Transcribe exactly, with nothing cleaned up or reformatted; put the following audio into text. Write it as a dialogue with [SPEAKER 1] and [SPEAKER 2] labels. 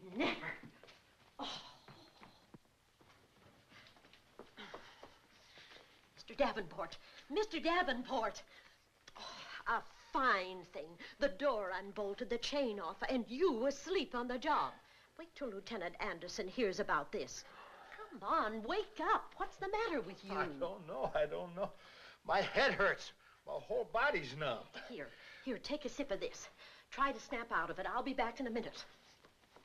[SPEAKER 1] never. Oh. Mister Davenport, Mister Davenport. Oh, a fine thing. The door unbolted, the chain off, and you asleep on the job. Wait till Lieutenant Anderson hears about this. Come on, wake up. What's the matter with you?
[SPEAKER 2] I don't know. I don't know. My head hurts. My whole body's numb.
[SPEAKER 1] Here, here, take a sip of this. Try to snap out of it. I'll be back in a minute.